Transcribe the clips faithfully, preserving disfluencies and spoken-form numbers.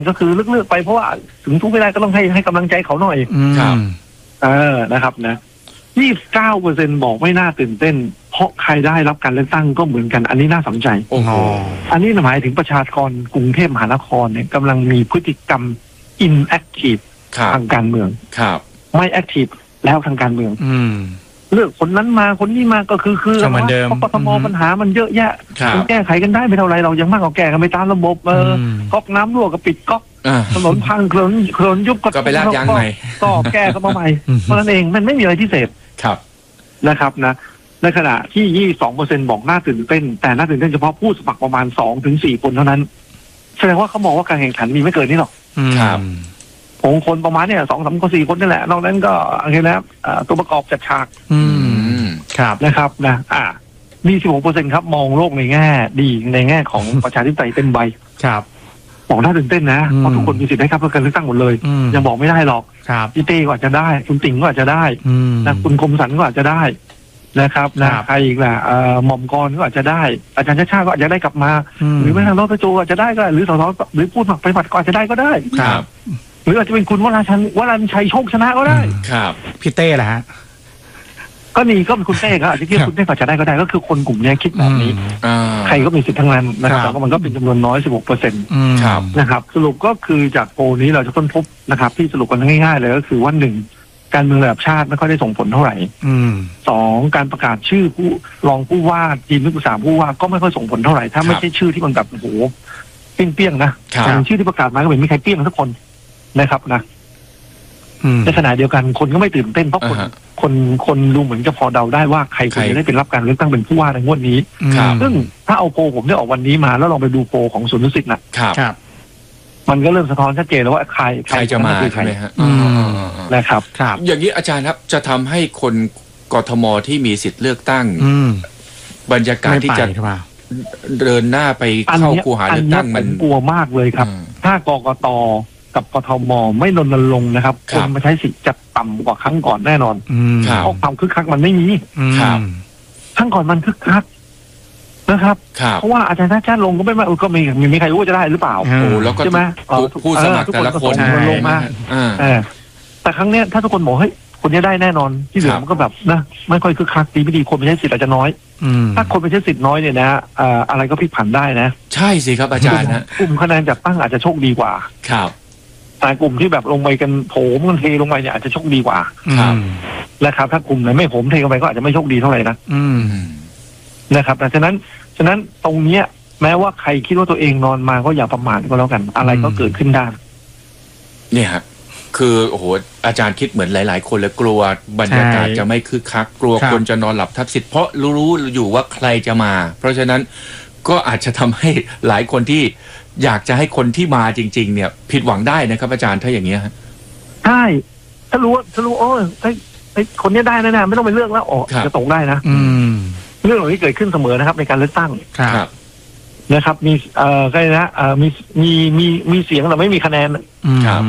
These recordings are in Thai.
ก็คือเลือกๆไปเพราะว่าถึงทุกไม่ได้ก็ต้องให้ให้กำลังใจเขาหน่อยครับเออนะครับนะยี่สิบเก้าเปอร์เซ็นต์บอกไม่น่าตื่นเต้นเพราะใครได้รับการเลือกตั้งก็เหมือนกันอันนี้น่าสนใจโอ้โหอันนี้หมายถึงประชากรกรุงเทพมหานครเนี่ยกำลังมีพฤติกรรม inactive ทางการเมืองครับไม่ active แล้วทางการเมืองเลือกคนนั้นมาคนนี้มาก็คือคือเพราะกทมปัญหามันเยอะแยะมันแก้ไขกันได้ไม่เท่าไรเรายังมากกว่าแก้กันไปตามระบบเออก๊อกน้ำรั่วก็ปิดก๊อกถนนพังถนนถนนยุบก็ไปลาดยางใหม่ก็แก้ก็มาใหม่เพราะนั้นเองมันไม่มีอะไรพิเศษครับนะครับนะในขณะที่ ยี่สิบสองเปอร์เซ็นต์ บอกน่าตื่นเต้นแต่น่าตื่นเต้นเฉพาะผู้สมัครประมาณ สองถึงสี่ คนเท่านั้นแสดงว่าเขามองว่าการแข่งขันมีไม่เกินนี้หรอกครับของคนประมาณเนี่ยสองสามคนสี่คนนี่แหละนอกนั้นก็อะไรนะตัวประกอบจัดฉากครับนะครับนะอ่ามี สิบหกเปอร์เซ็นต์ ครับมองโลกในแง่ดีในแง่ของประชาธิปไตยเต็มใบครับบอกน่าตื่นเต้นนะเพราะทุกคนมีสิทธิ์ได้ครับเพื่อการเลือกตั้งหมดเลยยังบอกไม่ได้หรอกพี่เต้ก็อาจจะได้คุณติ่งก็อาจจะได้นะคุณคมสันก็อาจจะได้นะครับนะใครอีกล่ะหม่อมกรก็อาจจะได้อาจารย์ชาติชาติก็อาจจะได้กลับมาหรือแม้กระทั่งดร.โจอาจจะได้ก็หรือสสหรือผู้สมัครไปบัตรก็อาจจะได้ก็ได้ครับหรืออาจจะเป็นคุณวราชันวราชัยโชคชนะก็ได้ครับพี่เต้แหละฮะก็นี่ก็เป็นคุณเต้ครับอาจจะคิดคุณเต้อาจจะได้ก็ได้ก็คือคนกลุ่มนี้คิดแบบนี้ใครก็มีสิทธิ์ทั้งนั้นนะครับแต่ก็มันก็เป็นจำนวนน้อย สิบหกเปอร์เซ็นต์ นะครับสรุปก็คือจากโพลนี้เราจะค้นพบนะครับที่สรุปกันง่ายๆเลยก็คือว่าหนึ่งการเมืองระดับชาติไม่ค่อยได้ส่งผลเท่าไหร่สองการประกาศชื่อผู้รองผู้ว่าทีมนักศึกษาผู้ว่าก็ไม่ค่อยส่งผลเท่าไหร่ถ้าไม่ใช่ชื่อที่มันแบบโอ้โหเปี้ยงๆนะอย่างชื่อที่ประกาศมาก็ไม่มีใครเปี้ยงทุกคนนะครับนะในขณะเดียวกันคนก็ไม่ตื่นเต้นเพราะคนคนคนดูเหมือนจะพอเดาได้ว่าใครจะได้เป็นรับการเลือกตั้งเป็นผู้ว่าในงวดนี้ซึ่งถ้าเอาโพลผมได้ออกวันนี้มาแล้วลองไปดูโพลของศูนย์นิสิตนะครับมันก็เริ่มสะท้อนชัดเจนแล้วว่าใครใครจะมาใช่ไหมฮะนะครับอย่างนี้อาจารย์ครับจะทำให้คนกทมที่มีสิทธิ์เลือกตั้งบรรยากาศที่จะเดินหน้าไปเข้าคูหาเลือกตั้งมันกลัวมากเลยครับถ้ากกตกับกทมไม่รณรงค์นะครับคนมาใช้สิทธิ์จะต่ำกว่าครั้งก่อนแน่นอนเพราะความคึกคักมันไม่มีครั้งก่อนมันคึกคักนะครับเพราะว่าอาจารย์ชาติชาติลงก็ไม่มาก็มีมีมีใครรู้ว่าจะได้หรือเปล่าโอ้แล้วก็ใช่ไหมผู้สมัครแต่ละคนลงมาแต่ครั้งนี้ถ้าทุกคนบอกเฮ้ยคนนี้ได้แน่นอนที่เหลือมันก็แบบนะไม่ค่อยคึกคักดีไม่ดีคนไปใช้สิทธิ์อาจจะน้อยถ้าคนไปใช้สิทธิ์น้อยเนี่ยนะอะไรก็พลิกผันได้นะใช่สิครับอาจารย์นะกลุ่มคะแนนจัดตั้งอาจจะโชคดีกว่าครับแต่กลุ่มที่แบบลงไปกันโผล่กันเทลงไปเนี่ยอาจจะโชคดีกว่านะครับถ้ากลุ่มไหนไม่โผล่เทลงไปก็อาจจะไม่โชคดีเท่าไหร่นะนะครับแต่ฉะนั้นฉะนั้นตรงเนี้ยแม้ว่าใครคิดว่าตัวเองนอนมาก็อย่าประมาทก็แล้วกันอะไรก็เกิดขึ้นได้เนี่ยครับคือโอ้โหอาจารย์คิดเหมือนหลายๆคนเลยกลัวบรรยากาศจะไม่คึกคักกลัวคนจะนอนหลับทับสิทธิ์เพราะรู้อยู่ว่าใครจะมาเพราะฉะนั้นก็อาจจะทำให้หลายคนที่อยากจะให้คนที่มาจริงๆเนี่ยผิดหวังได้นะครับอาจารย์ถ้าอย่างนี้ฮะใช่ถ้ารู้ถ้ารู้โอ้ยไอ้คนนี้ได้แน่ๆไม่ต้องไปเลือกแล้วอ๋อจะตกได้นะเรื่องเหล่านี้เกิดขึ้นเสมอนะครับในการเลือกตั้งนะครับมีเอ่อใครนะเอ่อมีมีมีมีเสียงแต่ไม่มีคะแนนครับ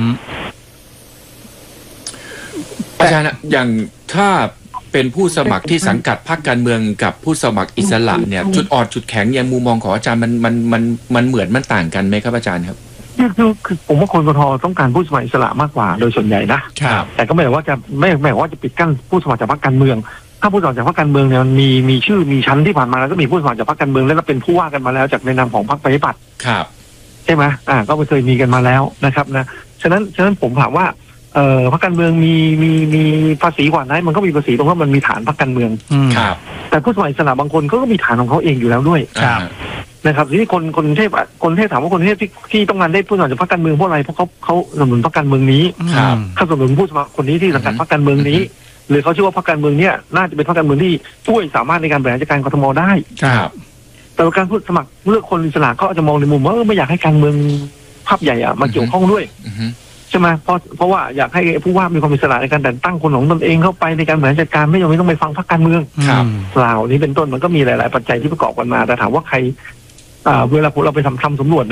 อาจารย์อย่างถ้าเป็นผู้สมัครที่สังกัดพรรคการเมืองกับผู้สมัครอิสระเนี่ยจุดอ่อนจุดแข็งอย่างมุมมองของอาจารย์มันมันมันมันเหมือนมันต่างกันไหมครับอาจารย์ครับคือคือผมว่าคนกทมต้องการผู้สมัครอิสระมากกว่าโดยส่วนใหญ่นะครับแต่ก็ไม่ได้ว่าจะไม่ไม่ว่าจะปิดกั้นผู้สมัครจากพรรคการเมืองถ้าผู้สมัครจากพรรคการเมืองเนี่ยมันมีมีชื่อมีชั้นที่ผ่านมาแล้วก็มีผู้สมัครจากพรรคการเมืองแล้วก็เป็นผู้ว่ากันมาแล้วจากในนามของพรรคประชาธิปัตย์ครับใช่ไหมอ่าก็เคยมีกันมาแล้วนะครับนะฉะนั้นฉะนั้นผมถามว่าเอ่อพรรคการเมืองมีมีมีภาษีกว่านั้นมันก็มีภาษีตรงว่ามันมีฐานพรรคการเมืองครับแต่ผู้สมัครอิสระบางคนก็มีฐานของเขาเองอยู่แล้วด้วยครับนะครับทีนี้คนคนเทพคนเทพถามว่าคนเทพที่ที่ต้องการได้ผู้สมัครจากพรรคการเมืองเพราะอะไรเพราะเขาเขาสนับสนุนพรรคการเมืองนี้เขาสนับสนุนผู้สมัครคนนี้ที่สังกัดพรรคการเมืองนี้หรือเขาเชื่อว่าพรรคการเมืองเนี้ยน่าจะเป็นพรรคการเมืองที่ช่วยสามารถในการบริหารจัดการกทมได้ครับแต่การผู้สมัครเลือกคนอิสระก็อาจจะมองในมุมว่าไม่อยากให้การเมืองภาพใหญ่อะมาเกี่ยวข้องด้วยใช่ไหมเพราะเพราะว่าอยากให้ผู้ว่ามีความอิสระในการแต่งตั้งคนของตนเองเข้าไปในการบริหารจัดการไม่จำเป็นต้องไปฟังพรรคการเมืองเหล่านี้เป็นต้นมันก็มีหลายๆปัจจัยที่ประกอบกันมาแต่ถามว่าใครเวลาเราไปทำทำสำรวจนะ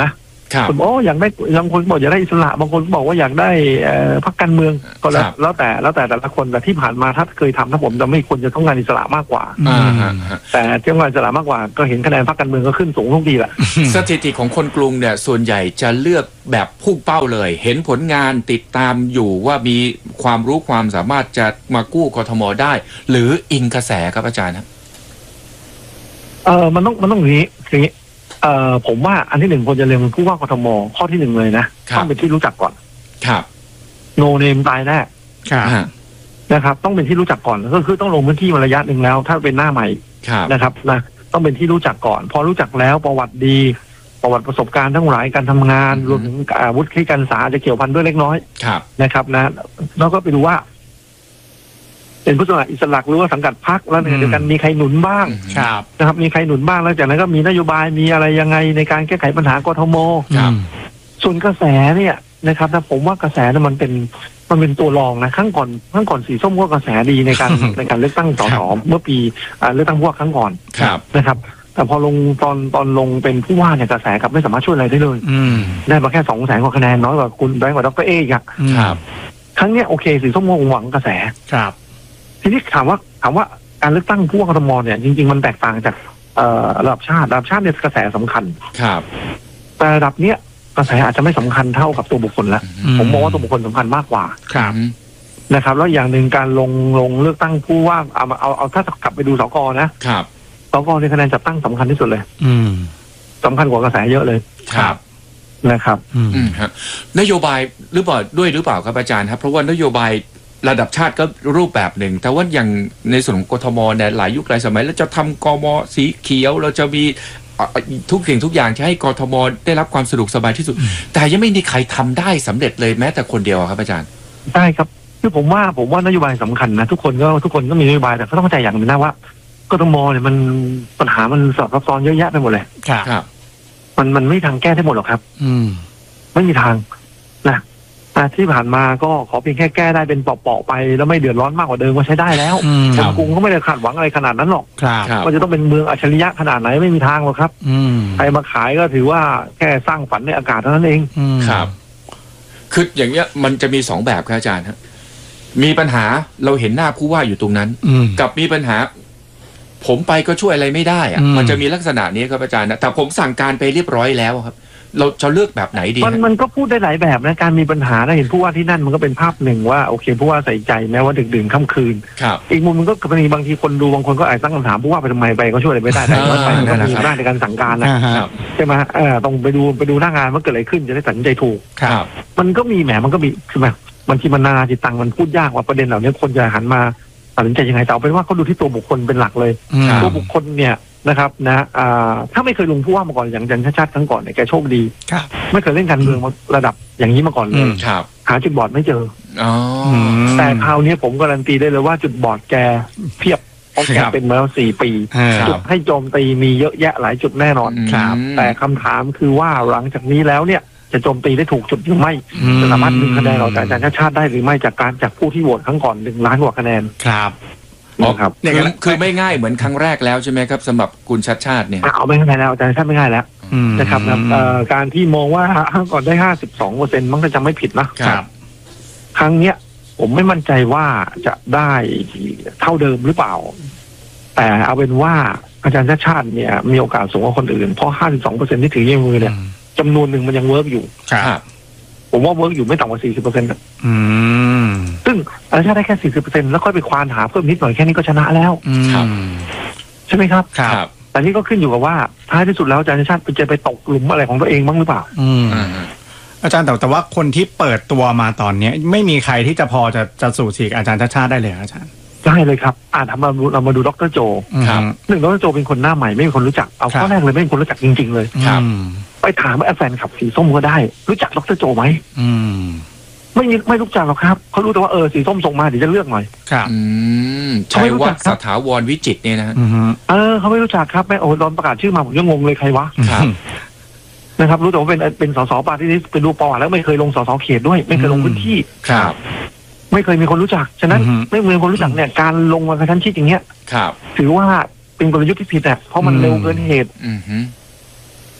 คนบอกอยากได้บางคนบอกอยากได้อิสระบางคนบอกว่าอยากได้พรรคการเมืองก็แล้วแล้วแต่แล้วแต่แต่ละคนแต่ที่ผ่านมาถ้าเคยทำถ้าผมจะไม่ควรจะต้องการอิสระมากกว่าแต่เจ้างานอิสระมากกว่าก็เห็นคะแนนพรรคการเมืองก็ขึ้นสูงทุกทีแหละสถิติของคนกรุงเนี่ยส่วนใหญ่จะเลือกแบบพุ่งเป้าเลยเห็นผลงานติดตามอยู่ว่ามีความรู้ความสามารถจะมากู้กทมได้หรืออิงกระแสครับอาจารย์ครับเออมันต้องมันต้องอย่างนี้อย่างนี้เอ่อผมว่าอันที่หนึ่งควรจะเรียนผู้ว่ากทมข้อที่หนึ่งเลยนะต้องเป็นที่รู้จักก่อนครับโนเนมตายแน่นะครับต้องเป็นที่รู้จักก่อนก็คือต้องลงพื้นที่มาระยะหนึ่งแล้วถ้าเป็นหน้าใหม่นะครับนะต้องเป็นที่รู้จักก่อนพอรู้จักแล้วประวัติดีประวัติประสบการณ์ทั้งหลายการทำงานรวมถึงอาวุธที่การศึกษาจะเกี่ยวพันด้วยเล็กน้อยนะครับนะแล้วก็ไปดูว่าเป็นผู้สมัครอิสระหรือว่าสังกัดพรรคแล้วในเดียวกันมีใครหนุนบ้างนะครับมีใครหนุนบ้างแล้วจากนั้นก็มีนโยบายมีอะไรยังไงในการแก้ไขปัญหากทมส่วนกระแสเนี่ยนะครับนะผมว่ากระแสเนี่ยมันเป็นมันเป็นตัวรองนะครั้งก่อนครั้งก่อนสีส้มก็กระแสดีในการในการเลือกตั้งสสเมื่อปีเลือกตั้งผู้ว่าครั้งก่อนนะครับแต่พอลงตอนตอนลงเป็นผู้ว่าเนี่ยกระแสกับไม่สามารถช่วยอะไรได้เลยได้มาแค่สองแสนกว่าคะแนนน้อยกว่าคุณแบงค์กว่าดรเอกอะครั้งเนี้ยโอเคสีส้มก็หวังกระแสทีนี้ถามว่าถามว่าการเลือกตั้งผู้ว่ากทมเนี่ยจริงๆมันแตกต่างจากระดับชาติระดับชาติเนี่ยกระแสสำคัญครับแต่ระดับเนี้ยกระแสอาจจะไม่สำคัญเท่ากับตัวบุคคลแล้วผมมองว่าตัวบุคคลสำคัญมากกว่าครับนะครับแล้วอย่างหนึ่งการลงลงเลือกตั้งผู้ว่าเอาเอาเอาถ้ากลับไปดูสกนะครับสกในคะแนนจัดตั้งสำคัญที่สุดเลยอืมสำคัญกว่ากระแสเยอะเลยครับนะครับอืมฮะนโยบายหรือเปล่าด้วยหรือเปล่าครับอาจารย์ครับเพราะว่านโยบายระดับชาติก็รูปแบบหนึ่งแต่ว่าอย่างในส่วนของกทมเนี่ยหลายยุคหลายสมัยแล้วจะทำกมสีเขียวเราจะมีทุกสิ่งทุกอย่างจะให้กทมได้รับความสะดวกสบายที่สุดแต่ยังไม่มีใครทำได้สำเร็จเลยแม้แต่คนเดียวครับอาจารย์ได้ครับคือผมว่าผมว่านโยบายสำคัญนะทุกคนก็ทุกคนก็มีนโยบายแต่ก็ต้องเข้าใจอย่างหนึ่งนะว่ากทมเนี่ยมันปัญหามันซับซ้อนเยอะแยะไปหมดเลยครับมันมันไม่ทางแก้ได้หมดหรอกครับอืมไม่มีทางนะที่ผ่านมาก็ขอเพียงแค่แก้ได้เป็นเปาะๆไปแล้วไม่เดือดร้อนมากกว่าเดิมก็ใช้ได้แล้วคนกรุงก็ไม่ได้คาดหวังอะไรขนาดนั้นหรอกมันจะต้องเป็นเมืองอัจฉริยะขนาดไหนไม่มีทางหรอกครับใครมาขายก็ถือว่าแค่สร้างฝันในอากาศเท่านั้นเองครับคืออย่างเงี้ยมันจะมีสองแบบครับอาจารย์ครับมีปัญหาเราเห็นหน้าผู้ว่าอยู่ตรงนั้นกับมีปัญหาผมไปก็ช่วยอะไรไม่ได้อะมันจะมีลักษณะนี้ครับอาจารย์นะแต่ผมสั่งการไปเรียบร้อยแล้วครับเราจะเลือกแบบไหนดีมันมันก็พูดได้หลายแบบนะการมีปัญหานะเห็นผู้ว่าที่นั่นมันก็เป็นภาพหนึ่งว่าโอเคผู้ว่าใส่ใจแม้ว่าดึกดื่นค่ำคืนอีกมุมมันก็กรณีบางทีคนดูบางคนก็อาจตั้งคำถามผู้ว่าไปทำไมไปก็ช่วยอะไรไม่ได้แต่ว่าไปก็มีอำนาจในการสั่งการนะใช่ไหมเออต้องไปดูไปดูหน้างานว่าเกิดอะไรขึ้นจะได้ตัดสินใจถูกมันก็มีแหมมันก็มีใช่ไหมบางทีมันนานาจิตตังมันพูดยากว่าประเด็นเหล่านี้คนจะหันมาตัดสินใจยังไงแต่เอาเป็นว่าเขาดูที่ตัวบุคคลเป็นหลักเลยตัวบุคคลเนี่ยนะครับนะถ้าไม่เคยลงผู้ว่ามาก่อนอย่างอาจารย์ชาติชาติครั้งก่อนเนี่ยแกโชคดีไม่เคยเล่นการเมืองระดับอย่างนี้มาก่อนเลยหาจุดบอดไม่เจอแต่คราวนี้ผมการันตีได้เลยว่าจุดบอดแกเพียบเพราะแกเป็นมาแล้วสี่ปีจุดให้โจมตีมีเยอะแยะหลายจุดแน่นอนแต่คำถามคือว่าหลังจากนี้แล้วเนี่ยจะโจมตีได้ถูกจุดหรือไม่จะสามารถดึงคะแนนออกจากอาจารย์ชาติชาติได้หรือไม่จากการจากผู้ที่โหวตครั้งก่อนหนึ่งล้านกว่าคะแนนครับครับคือคือไม่ง่ายเหมือนครั้งแรกแล้วใช่ไหมครับสำหรับคุณชัดชาติเนี่ยเอาไม่ง่ายแล้วอาจารย์ชาติไม่ง่ายแล้วนะครับการที่มองว่าครั้งก่อนได้ห้าสิบสองเปอร์เซ็นต์มันก็จะไม่ผิดนะครับครั้งเนี้ยผมไม่มั่นใจว่าจะได้เท่าเดิมหรือเปล่าแต่เอาเป็นว่าอาจารย์ชาติชาติเนี่ยมีโอกาสสูงกว่าคนอื่นเพราะห้าสิบสองเปอร์เซ็นต์ที่ถือในมือเนี่ยจำนวนหนึ่งมันยังเวิร์กอยู่ผมว่าเวิร์กอยู่ไม่ต่ำกว่าสี่สิบเปอร์เซ็นต์ซึ่งอาจารย์ชาติได้แค่สี่สิบเปอร์เซ็นต์แล้วค่อยไปควานหาเพิ่มนิดหน่อยแค่นี้ก็ชนะแล้วใช่ไหมครับครับแต่นี่ก็ขึ้นอยู่กับว่าท้ายที่สุดแล้วอาจารย์ชาติจะไปตกหลุมอะไรของตัวเองบ้างหรือเปล่าอาจารย์แต่แต่ว่าคนที่เปิดตัวมาตอนนี้ไม่มีใครที่จะพอจะจะสู่ฉีกอาจารย์ชาติชาติได้เลยอาจารย์ได้เลยครับอ่าทำมาเรามาดูดรโจหนึ่งดรโจเป็นคนหน้าใหม่ไม่มีคนรู้จักเอาข้อแรกเลยไม่มีคนรู้จักจริงๆเลยไปถามแฟนขับสีส้มก็ได้รู้จักดรโจไหมไม่ไม่รู้จักหรอกครับเขารู้แต่ว่าเออสีส้มส่งมาเดี๋ยวจะเลือกหน่อยครับชัยวัฒน์สถาวรวิจิตรเนี่ยนะเออเขาไม่รู้จักครับแม่โอ้ตอนประกาศชื่อมาผมยังงงเลยใครวะนะครับรู้แต่ว่าเป็นเป็นสสปาร์ตี้ลิสต์เป็นดูประวัติแล้วไม่เคยลงสสเขตด้วยไม่เคยลงพื้นที่ครับไม่เคยมีคนรู้จักฉะนั้นไม่มีคนรู้จักเนี่ยการลงมากระชั้นชิดอย่างเงี้ยครับถือว่าเป็นกลยุทธ์ที่ผิดอ่ะเพราะมันเร็วเกินเหตุ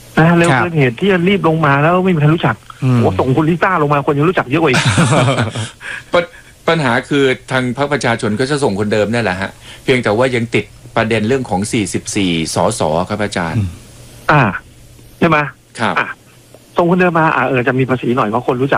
นะเร็วเกินเหตุที่จะรีบลงมาแล้วไม่มีใครรู้จักโอ้ส่งคุณลิซ่าลงมาคนยังรู้จักเยอะกว่าอีกปัญหาคือทางพรรคประชาชนก็จะส่งคนเดิมนั่นแหละฮะเพียงแต่ว่ายังติดประเด็นเรื่องของสี่สิบสี่สสครับอาจารย์อ่าใช่ไหมครับอ่ะส่งคนเดิมมาอ่าเออจะมีภาษีหน่อยเพราะคนรู้จัก